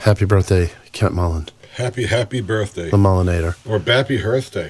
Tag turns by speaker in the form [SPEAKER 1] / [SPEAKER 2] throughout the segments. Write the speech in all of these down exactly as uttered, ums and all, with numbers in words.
[SPEAKER 1] Happy birthday, Kent Mullen.
[SPEAKER 2] Happy, happy birthday.
[SPEAKER 1] The Mullinator.
[SPEAKER 2] Or Bappy Birthday.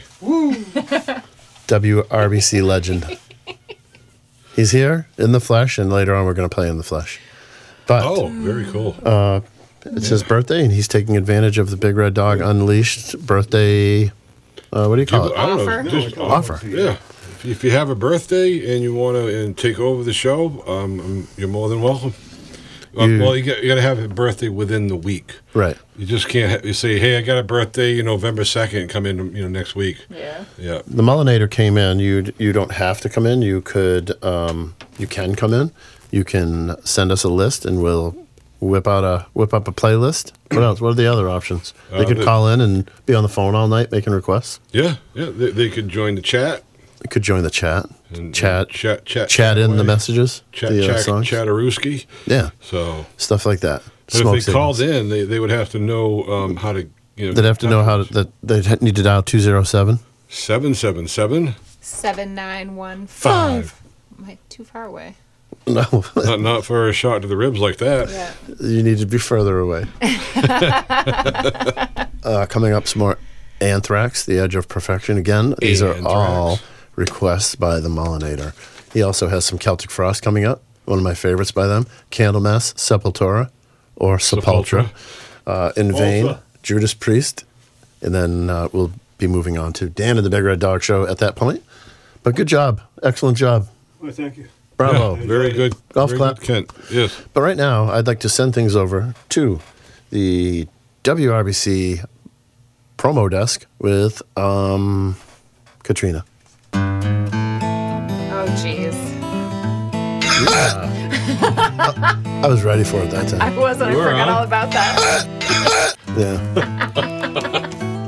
[SPEAKER 1] W R B C legend. He's here in the flesh, and later on we're going to play in the flesh. But
[SPEAKER 2] Oh, very cool.
[SPEAKER 1] uh, it's his birthday, and he's taking advantage of the Big Red Dog Unleashed birthday, uh, what do you call it?
[SPEAKER 2] I don't
[SPEAKER 3] Offer.
[SPEAKER 2] know. Just,
[SPEAKER 1] Offer.
[SPEAKER 2] Yeah. If, if you have a birthday and you want to and take over the show, um, um, you're more than welcome. Uh,
[SPEAKER 1] You-
[SPEAKER 2] well, you got, you got to have a birthday within the week.
[SPEAKER 1] Right.
[SPEAKER 2] You just can't ha- you say, "Hey, I got a birthday, November second. Come in, you know, next week."
[SPEAKER 3] Yeah.
[SPEAKER 2] Yeah.
[SPEAKER 1] The Mullinator came in. You you don't have to come in. You could um, you can come in. You can send us a list, and we'll whip out a whip up a playlist. What else? What are the other options? They
[SPEAKER 2] Uh,
[SPEAKER 1] could
[SPEAKER 2] the-
[SPEAKER 1] call in and be on the phone all night making requests.
[SPEAKER 2] Yeah, yeah. They, they could join the chat.
[SPEAKER 1] They could join the chat,
[SPEAKER 2] And,
[SPEAKER 1] chat,
[SPEAKER 2] and chat, chat,
[SPEAKER 1] chat in the
[SPEAKER 2] away.
[SPEAKER 1] messages,
[SPEAKER 2] Chat,
[SPEAKER 1] the uh,
[SPEAKER 2] chat,
[SPEAKER 1] songs.
[SPEAKER 2] Chatterooski.
[SPEAKER 1] Yeah,
[SPEAKER 2] So,
[SPEAKER 1] stuff like that.
[SPEAKER 2] but
[SPEAKER 1] Smoke
[SPEAKER 2] if they
[SPEAKER 1] signals.
[SPEAKER 2] called in, they, they would have to know um, how to. You know,
[SPEAKER 1] They'd have to know how to. That they'd need to dial two zero seven.
[SPEAKER 2] Seven seven seven
[SPEAKER 3] Seven nine one
[SPEAKER 2] five.
[SPEAKER 3] five. Am I too far away?
[SPEAKER 1] No,
[SPEAKER 2] Not not for a shot to the ribs like that.
[SPEAKER 3] Yeah.
[SPEAKER 1] you need to be further away. uh, coming up, some more Anthrax, The Edge of Perfection. Again, these are
[SPEAKER 2] Anthrax.
[SPEAKER 1] all requests by the Mullinator. He also has some Celtic Frost coming up. One of my favorites by them: Candlemass, Sepultura, or Sepultura. Uh, In Vain,
[SPEAKER 2] Sepultura.
[SPEAKER 1] Judas Priest, and then uh, we'll be moving on to Dan and the Big Red Dog Show at that point. But good job, excellent job,
[SPEAKER 4] Well, thank you.
[SPEAKER 1] bravo.
[SPEAKER 2] Yeah, very good.
[SPEAKER 1] Golf
[SPEAKER 2] very
[SPEAKER 1] clap.
[SPEAKER 2] good, Kent. Yes.
[SPEAKER 1] But right now, I'd like to send things over to the W R B C promo desk with um, Katrina.
[SPEAKER 3] Oh, jeez.
[SPEAKER 1] I was ready for it that
[SPEAKER 3] I
[SPEAKER 1] time.
[SPEAKER 3] wasn't. I
[SPEAKER 2] You were
[SPEAKER 3] forgot
[SPEAKER 2] on.
[SPEAKER 3] all about that.
[SPEAKER 1] Yeah.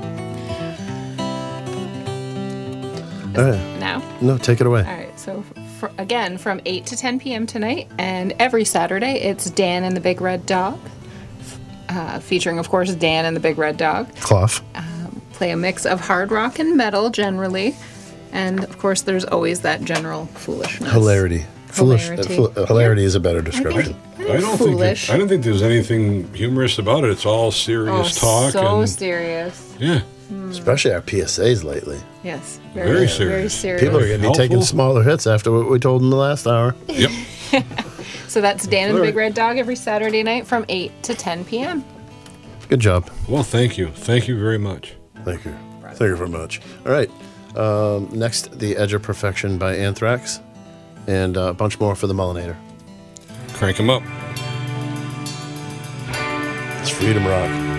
[SPEAKER 1] All right.
[SPEAKER 3] Now?
[SPEAKER 1] No, take it away.
[SPEAKER 3] All right. So, for, again, from eight to ten p.m. tonight, and every Saturday, it's Dan and the Big Red Dog, uh, featuring, of course, Dan and the Big Red Dog.
[SPEAKER 1] Clough.
[SPEAKER 3] Play a mix of hard rock and metal, generally. And, of course, there's always that general foolishness.
[SPEAKER 1] Hilarity. Foolish. uh,
[SPEAKER 3] Hilarity.
[SPEAKER 1] fool- uh, hilarity is a better description.
[SPEAKER 2] I don't
[SPEAKER 3] Foolish.
[SPEAKER 2] think. It, I don't think there's anything humorous about it. It's all serious
[SPEAKER 3] oh,
[SPEAKER 2] talk.
[SPEAKER 3] so
[SPEAKER 2] and,
[SPEAKER 3] serious.
[SPEAKER 2] yeah.
[SPEAKER 1] Especially our P S As lately.
[SPEAKER 3] Yes.
[SPEAKER 2] Very
[SPEAKER 3] Very,
[SPEAKER 2] serious.
[SPEAKER 3] Very serious.
[SPEAKER 1] People are going to be taking
[SPEAKER 2] Helpful.
[SPEAKER 1] smaller hits after what we told in the last hour.
[SPEAKER 2] Yep.
[SPEAKER 3] So that's Dan and the
[SPEAKER 2] All
[SPEAKER 3] Big
[SPEAKER 2] right.
[SPEAKER 3] Red Dog every Saturday night from eight to ten p.m.
[SPEAKER 1] Good job.
[SPEAKER 2] Well, thank you. Thank you very much.
[SPEAKER 1] Thank you. Thank you very much. All right. Um, next, The Edge of Perfection by Anthrax, and uh, a bunch more for the Mullinator.
[SPEAKER 2] Crank 'em up.
[SPEAKER 1] It's Freedom Rock.